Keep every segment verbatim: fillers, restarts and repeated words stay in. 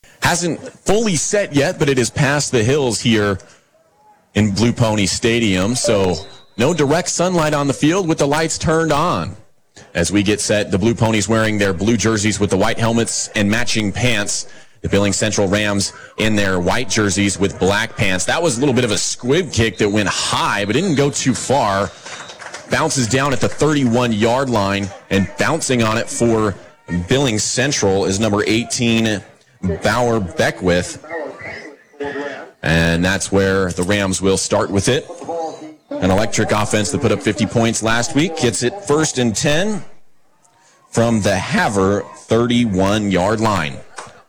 hasn't fully set yet, but it is past the hills here in Blue Pony Stadium. So no direct sunlight on the field with the lights turned on. As we get set, the Blue Ponies wearing their blue jerseys with the white helmets and matching pants. The Billings Central Rams in their white jerseys with black pants. That was a little bit of a squib kick that went high, but didn't go too far. Bounces down at the thirty-one-yard line, and bouncing on it for Billings Central is number eighteen, Bauer Beckwith. And that's where the Rams will start with it. An electric offense that put up fifty points last week. Gets it first and ten from the Havre thirty-one-yard line.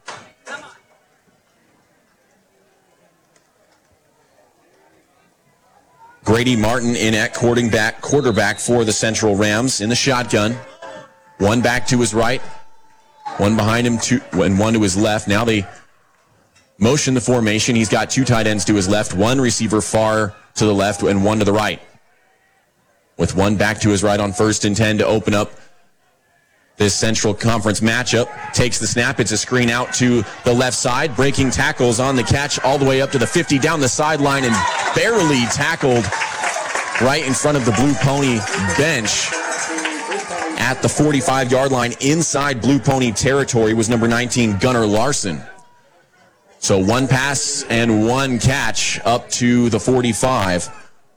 Grady Martin in at quarterback, quarterback for the Central Rams in the shotgun. One back to his right, one behind him, two, and one to his left. Now they motion the formation. He's got two tight ends to his left, one receiver far to the left, and one to the right. With one back to his right on first and ten to open up this Central Conference matchup. Takes the snap. It's a screen out to the left side. Breaking tackles on the catch all the way up to the fifty, down the sideline, and barely tackled right in front of the Blue Pony bench. At the forty-five-yard line inside Blue Pony territory was number nineteen, Gunnar Larson. So one pass and one catch up to the forty-five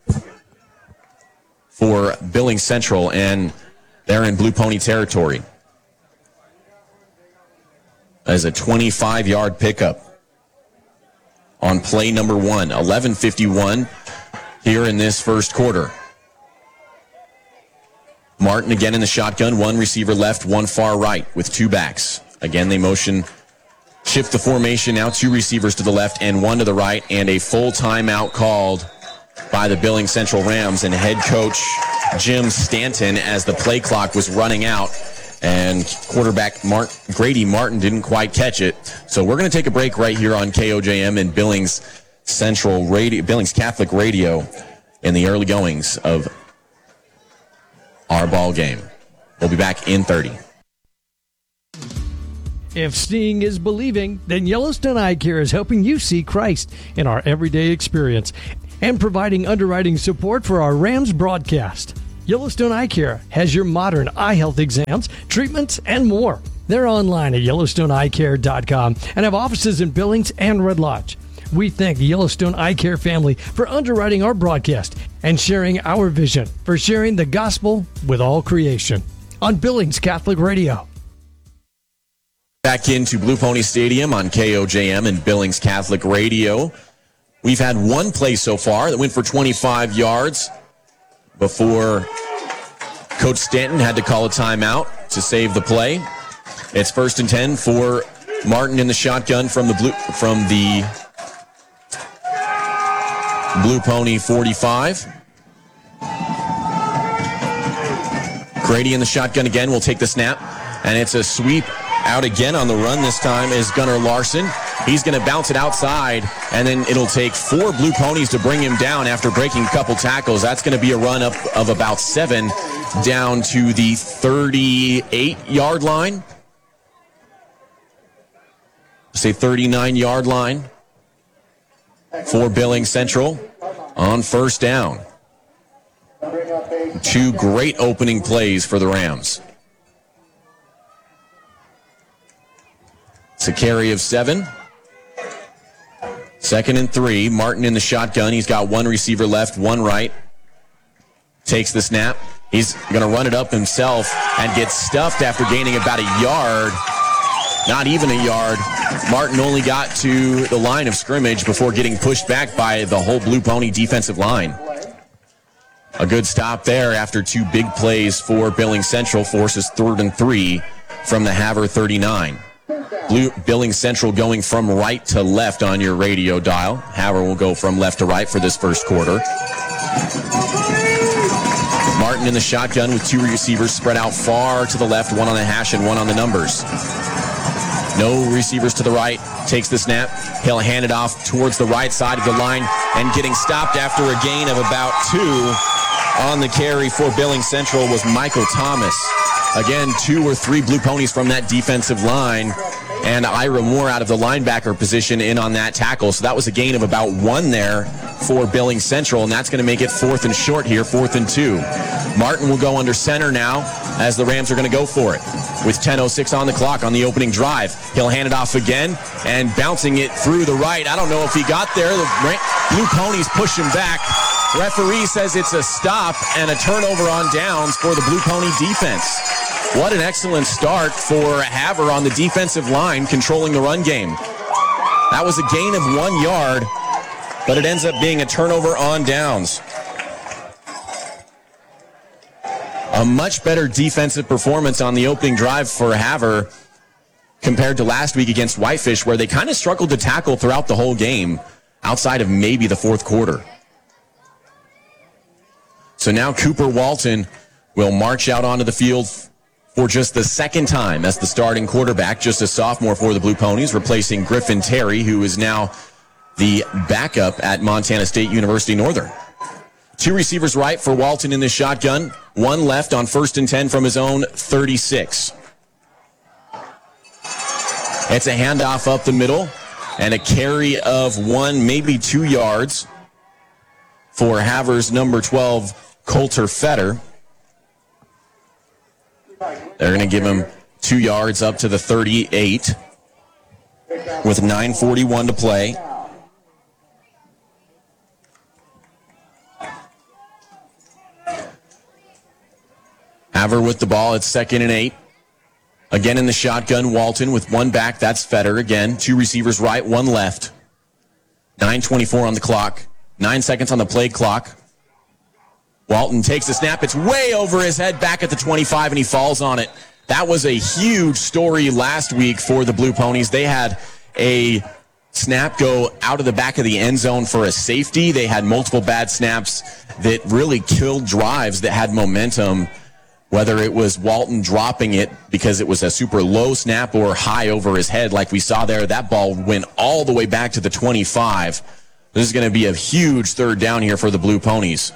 for Billings Central, and they're in Blue Pony territory. As a twenty-five-yard pickup on play number one. eleven fifty-one here in this first quarter. Martin again in the shotgun. One receiver left, one far right with two backs. Again, they motion, shift the formation. Now two receivers to the left and one to the right, and a full timeout called by the Billings Central Rams and head coach Jim Stanton as the play clock was running out. And quarterback Mark, Grady Martin didn't quite catch it. So we're going to take a break right here on K O J M and Billings Central Radio, Billings Catholic Radio, in the early goings of our ball game. We'll be back in thirty. If seeing is believing, then Yellowstone Eye Care is helping you see Christ in our everyday experience and providing underwriting support for our Rams broadcast. Yellowstone Eye Care has your modern eye health exams, treatments, and more. They're online at yellowstone eye care dot com and have offices in Billings and Red Lodge. We thank the Yellowstone Eye Care family for underwriting our broadcast and sharing our vision for sharing the gospel with all creation on Billings Catholic Radio. Back into Blue Pony Stadium on K O J M and Billings Catholic Radio. We've had one play so far that went for twenty-five yards before Coach Stanton had to call a timeout to save the play. It's first and ten for Martin in the shotgun from the blue from the Blue Pony forty-five. Grady in the shotgun again will take the snap, and it's a sweep out again on the run. This time is Gunnar Larson. He's going to bounce it outside, and then it'll take four Blue Ponies to bring him down after breaking a couple tackles. That's going to be a run up of about seven down to the thirty-eight-yard line. Say thirty-nine-yard line for Billings Central on first down. Two great opening plays for the Rams. It's a carry of seven. Second and three. Martin in the shotgun. He's got one receiver left, one right. Takes the snap. He's going to run it up himself and gets stuffed after gaining about a yard. Not even a yard. Martin only got to the line of scrimmage before getting pushed back by the whole Blue Pony defensive line. A good stop there after two big plays for Billings Central. Forces third and three from the Havre thirty-nine. Blue, Billings Central going from right to left on your radio dial. Havre will go from left to right for this first quarter. Martin in the shotgun with two receivers spread out far to the left, one on the hash and one on the numbers. No receivers to the right. Takes the snap. He'll hand it off towards the right side of the line, and getting stopped after a gain of about two on the carry for Billings Central was Michael Thomas. Again, two or three Blue Ponies from that defensive line and Ira Moore out of the linebacker position in on that tackle. So that was a gain of about one there for Billings Central, and that's going to make it fourth and short here, fourth and two. Martin will go under center now as the Rams are going to go for it. With ten oh six on the clock on the opening drive, he'll hand it off again and bouncing it through the right. I don't know if he got there. The Blue Ponies push him back. Referee says it's a stop and a turnover on downs for the Blue Pony defense. What an excellent start for Havre on the defensive line, controlling the run game. That was a gain of one yard, but it ends up being a turnover on downs. A much better defensive performance on the opening drive for Havre compared to last week against Whitefish, where they kind of struggled to tackle throughout the whole game, outside of maybe the fourth quarter. So now Cooper Walton will march out onto the field for just the second time as the starting quarterback, just a sophomore for the Blue Ponies, replacing Griffin Terry, who is now the backup at Montana State University Northern. Two receivers right for Walton in the shotgun, one left on first and ten from his own thirty-six. It's a handoff up the middle and a carry of one, maybe two yards for Havre's number twelve, Coulter Fetter. They're going to give him two yards up to the thirty-eight with nine forty-one to play. Havre with the ball. It's second and eight. Again in the shotgun, Walton with one back. That's Fetter again. Two receivers right, one left. nine twenty-four on the clock. Nine seconds on the play clock. Walton takes the snap. It's way over his head back at the twenty-five, and he falls on it. That was a huge story last week for the Blue Ponies. They had a snap go out of the back of the end zone for a safety. They had multiple bad snaps that really killed drives that had momentum, whether it was Walton dropping it because it was a super low snap or high over his head like we saw there. That ball went all the way back to the twenty-five. This is going to be a huge third down here for the Blue Ponies.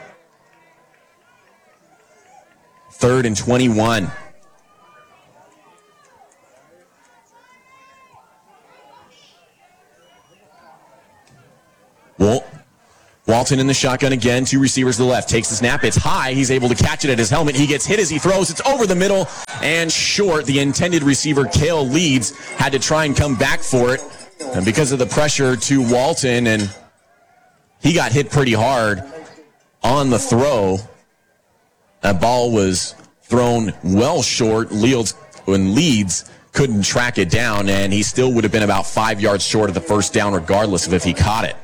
Third and twenty-one. Well, Walton in the shotgun again. Two receivers to the left. Takes the snap. It's high. He's able to catch it at his helmet. He gets hit as he throws. It's over the middle and short. The intended receiver, Cale Leeds, had to try and come back for it. And because of the pressure to Walton, and he got hit pretty hard on the throw. That ball was thrown well short. Leeds, when Leeds couldn't track it down, and he still would have been about five yards short of the first down regardless of if he caught it.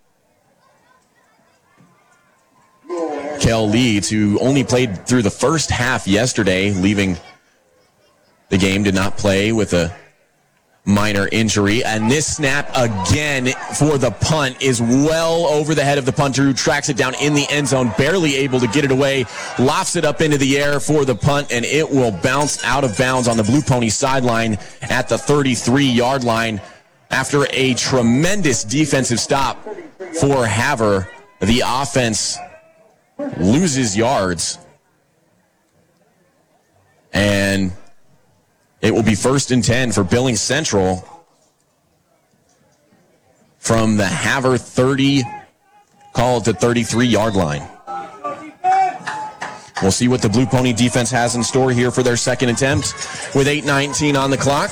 Cale Leeds, who only played through the first half yesterday, leaving the game, did not play with a minor injury. And this snap again for the punt is well over the head of the punter, who tracks it down in the end zone, barely able to get it away, lofts it up into the air for the punt, and it will bounce out of bounds on the Blue Pony sideline at the thirty-three-yard line. After a tremendous defensive stop for Havre, the offense loses yards, and it will be first and ten for Billings Central from the Havre thirty, call it the thirty-three-yard line. We'll see what the Blue Pony defense has in store here for their second attempt with eight nineteen on the clock.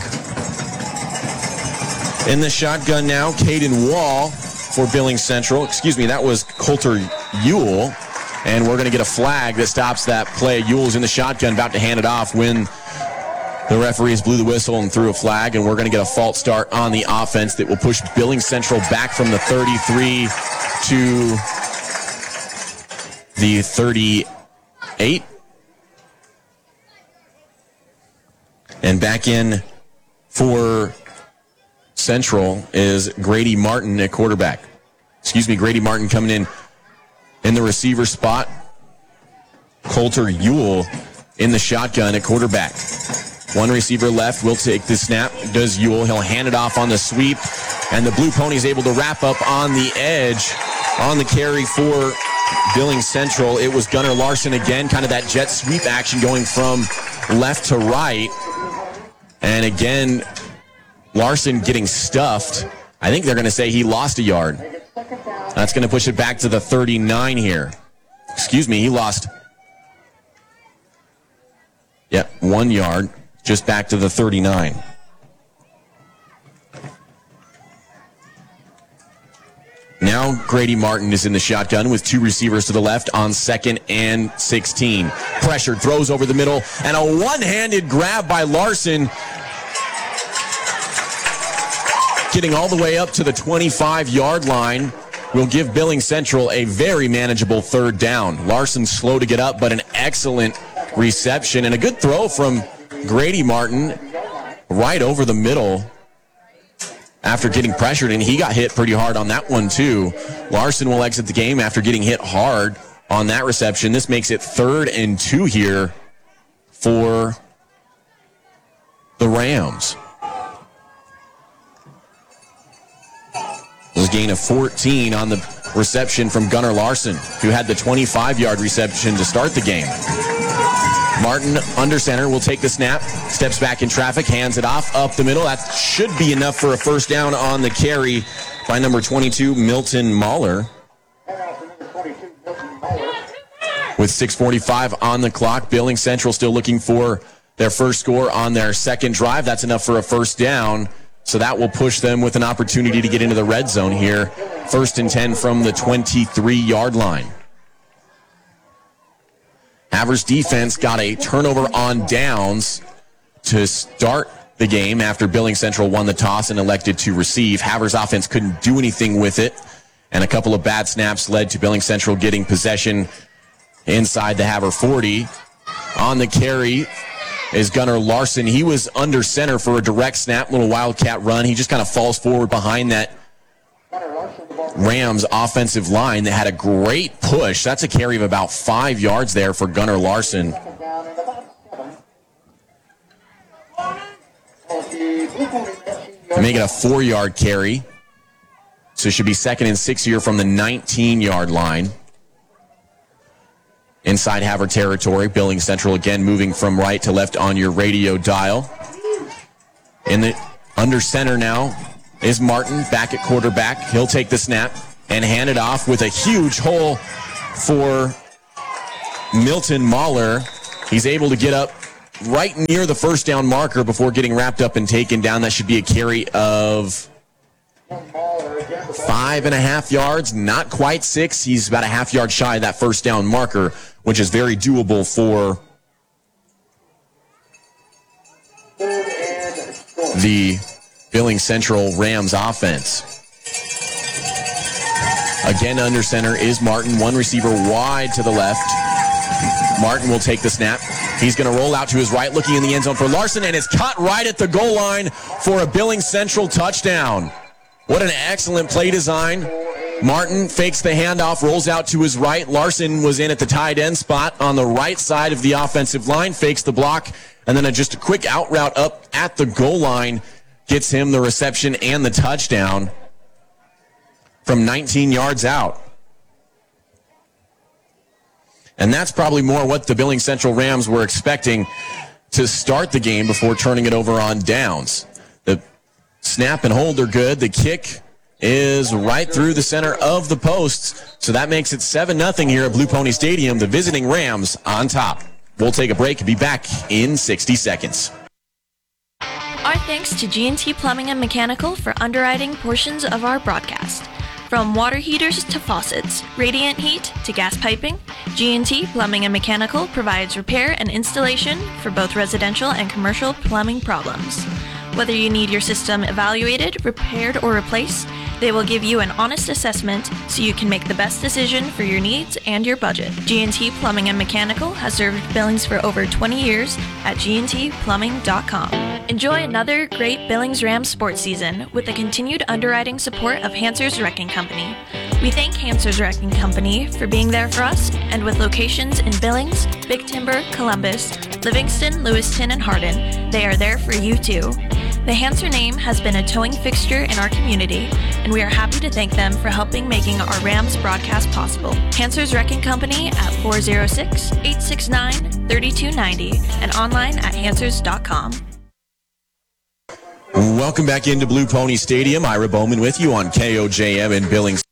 In the shotgun now, Caden Wall for Billings Central. Excuse me, that was Coulter Ewell. And we're going to get a flag that stops that play. Ewell's in the shotgun, about to hand it off when the referees blew the whistle and threw a flag. And we're going to get a false start on the offense that will push Billings Central back from the thirty-three to the thirty-eight. And back in for Central is Grady Martin at quarterback. Excuse me, Grady Martin coming in in the receiver spot. Coulter Ewell in the shotgun at quarterback. One receiver left will take the snap. Does Ewell. He'll hand it off on the sweep. And the Blue Ponies able to wrap up on the edge on the carry for Billings Central. It was Gunnar Larson again, kind of that jet sweep action going from left to right. And again, Larson getting stuffed. I think they're going to say he lost a yard. That's going to push it back to the thirty-nine here. Excuse me, he lost. Yep, one yard, just back to the thirty-nine. Now Grady Martin is in the shotgun with two receivers to the left on second and sixteen. Pressured, throws over the middle, and a one-handed grab by Larson. Getting all the way up to the twenty-five-yard line will give Billings Central a very manageable third down. Larson slow to get up, but an excellent reception and a good throw from Grady Martin right over the middle after getting pressured, and he got hit pretty hard on that one too. Larson will exit the game after getting hit hard on that reception. This makes it third and two here for the Rams. There's a gain of fourteen on the reception from Gunnar Larson, who had the twenty-five-yard reception to start the game. Martin, under center, will take the snap, steps back in traffic, hands it off up the middle. That should be enough for a first down on the carry by number twenty-two, Milton Mahler. With six forty-five on the clock, Billings Central still looking for their first score on their second drive. That's enough for a first down. So that will push them with an opportunity to get into the red zone here. First and ten from the twenty-three-yard line. Havers defense got a turnover on downs to start the game after Billings Central won the toss and elected to receive. Havers offense couldn't do anything with it, and a couple of bad snaps led to Billings Central getting possession inside the Haver forty. On the carry is Gunnar Larson. He was under center for a direct snap, little wildcat run. He just kind of falls forward behind that Rams offensive line that had a great push. That's a carry of about five yards there for Gunnar Larson. Make it a four-yard carry. So it should be second and six here from the nineteen-yard line. Inside Haver territory, Billings Central again moving from right to left on your radio dial. In the under center now is Martin back at quarterback. He'll take the snap and hand it off with a huge hole for Milton Mahler. He's able to get up right near the first down marker before getting wrapped up and taken down. That should be a carry of five and a half yards, not quite six. He's about a half yard shy of that first down marker, which is very doable for the Billings Central Rams offense. Again, under center is Martin, one receiver wide to the left. Martin will take the snap. He's going to roll out to his right, looking in the end zone for Larson, and it's caught right at the goal line for a Billings Central touchdown. What an excellent play design. Martin fakes the handoff, rolls out to his right. Larson was in at the tight end spot on the right side of the offensive line, fakes the block, and then a, just a quick out route up at the goal line gets him the reception and the touchdown from nineteen yards out. And that's probably more what the Billings Central Rams were expecting to start the game before turning it over on downs. The snap and hold are good. The kick is right through the center of the posts. So that makes it seven nothing here at Blue Pony Stadium. The visiting Rams on top. We'll take a break and be back in sixty seconds. Our thanks to G and T Plumbing and Mechanical for underwriting portions of our broadcast. From water heaters to faucets, radiant heat to gas piping, G and T Plumbing and Mechanical provides repair and installation for both residential and commercial plumbing problems. Whether you need your system evaluated, repaired, or replaced, they will give you an honest assessment so you can make the best decision for your needs and your budget. G and T Plumbing and Mechanical has served Billings for over twenty years at G and T plumbing dot com. Enjoy another great Billings Rams sports season with the continued underwriting support of Hansers Wrecking Company. We thank Hansers Wrecking Company for being there for us, and with locations in Billings, Big Timber, Columbus, Livingston, Lewiston, and Hardin, they are there for you too. The Hanser name has been a towing fixture in our community, and we are happy to thank them for helping making our Rams broadcast possible. Hansers Wrecking Company at four oh six, eight six nine, three two nine oh and online at hansers dot com. Welcome back into Blue Pony Stadium. Ira Bowman with you on K O J M in Billings.